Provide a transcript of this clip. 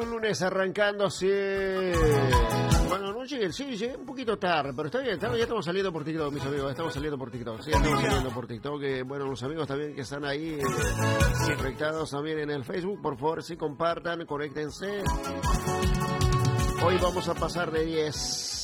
un lunes arrancando, sí. Bueno, no llegué, sí, llegué un poquito tarde, pero está bien, ya estamos saliendo por TikTok, mis amigos, estamos saliendo por TikTok. Sí, estamos saliendo por TikTok. Bueno, los amigos también que están ahí conectados también en el Facebook, por favor, sí, compartan, conéctense. Hoy vamos a pasar de 10.